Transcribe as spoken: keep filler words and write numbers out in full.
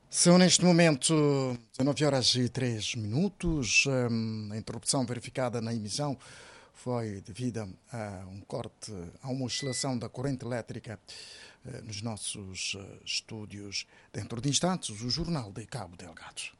São neste momento dezenove horas e três minutos. A interrupção verificada na emissão foi devida a um corte, a uma oscilação da corrente elétrica nos nossos estúdios. Dentro de instantes, o Jornal de Cabo Delgado.